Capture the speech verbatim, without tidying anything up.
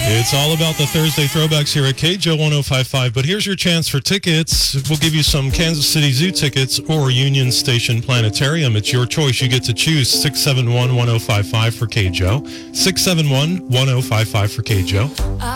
It's all about the Thursday throwbacks here at K J O one oh five point five, but here's your chance for tickets. We'll give you some Kansas City Zoo tickets or Union Station Planetarium. It's your choice. You get to choose six seven one, one oh five five for K J O, six seven one, one oh five five for K J O.